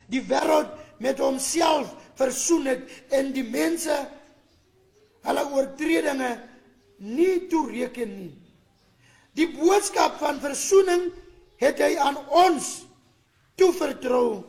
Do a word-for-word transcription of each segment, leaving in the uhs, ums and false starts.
die wêreld met homself versoen het en die mense hulle oortredinge nie toereken nie. Die boodskap van versoening het hy aan ons toevertrou.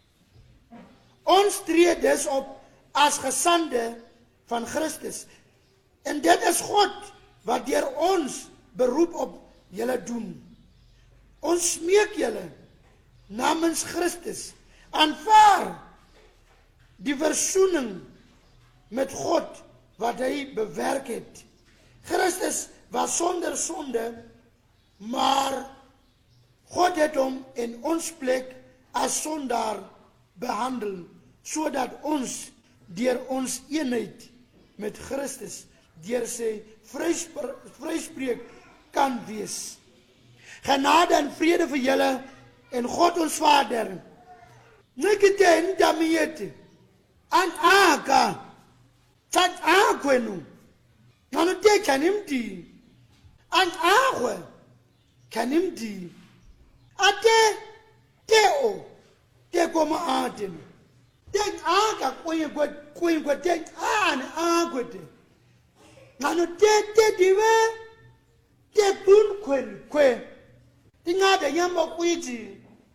Ons tree dus op as gesande van Christus. En dit is God wat deur ons beroep op julle doen. Ons smeek julle namens Christus, aanvaar die versoening met God wat hy bewerk het. Christus was sonder sonde, maar God het hom in ons plek as sondaar behandel, sodat ons deur ons eenheid met Christus deur sy vryspreek kan wees. Genade en vrede vir julle en God ons Vader. Nikite ndamiyete an aka tat akwenu nanu te kanimdi an akwe kanimdi ate teo te koma aten te aka kwenye kwa kwenye kwa te an akwete nanu te te diwe te tun kwen kwen ingade nyamba kwiti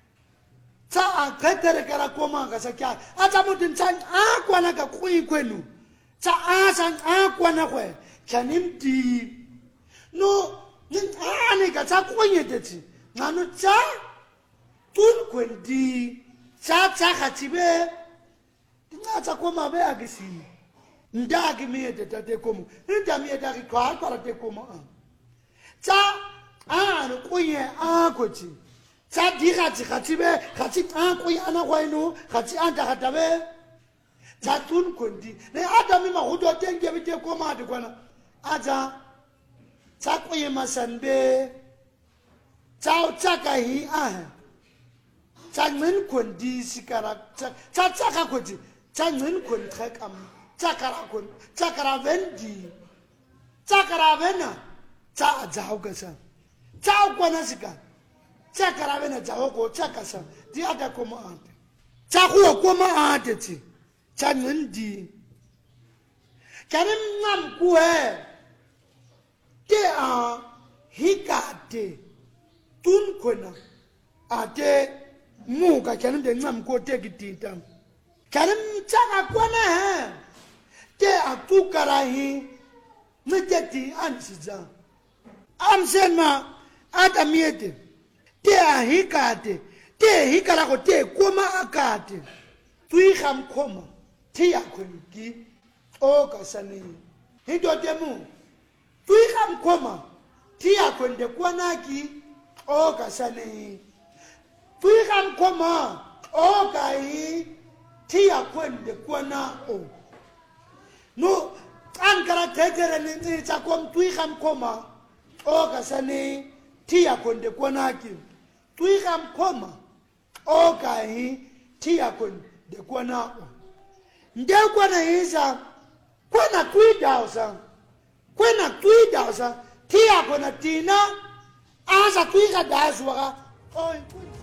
tsa akatere kara koma kasakya ata mutin tsan akwana ka kwi kwenu tsa asan akwana kwe kanimdi no nin ane ka tsa kwenye teti nanu tsa tun kwendi tsa tsa khatibe tsa koma be agisini ndagi miyete tate komu ndami yeta kwa para te koma tsa ano kwenye akoti tsa digati khatibe khati akwi ana kwaino khati anta khatabe tsa tun kondi ne adami mahudo tenge bite koma de kwana aja tsa kwenye masanbe tsa tsa kahi ah tsa men kondi sikara tsa tsa ka koti tsa men kondi khakam tsa kara kon tsa kara vendi tsa kara vena tsa aja ukasa tsa kwana sika tsa kara vena tsa ko tsa kasa di ada koma ante tsa ko koma ante ti tsa ndi kanem ngam kuwe te a hikate tun kona ate muka kanem de ngam ko te kitita kanem tsa ka kwana he te atukara hi mejeti ansija amsema adamiete te ahikate te hikala ko te koma akate tuikham khoma te yakhonki okasani hindo temu tuikham khoma te yakhonde kwanaki okasani tuikham khoma okai te yakhonde kwana o no ankara tegere ni tsakom tuikham khoma okasani tia konde kwanaki tuikham khoma okai tia konde kwanako nde kwana hisa kwana tuidausa kwana tuidausa tia kona tina asa tuikha daswa oi